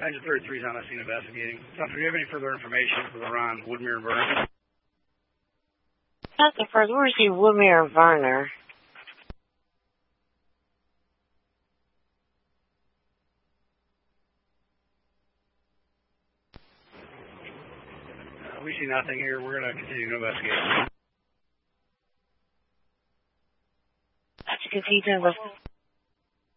Engine 33 is on the scene investigating. So, do you have any further information for around Woodmere and Verner? Nothing further. Where's the Woodmere and Verner? We see nothing here. We're going to continue to investigate. That's a confusing.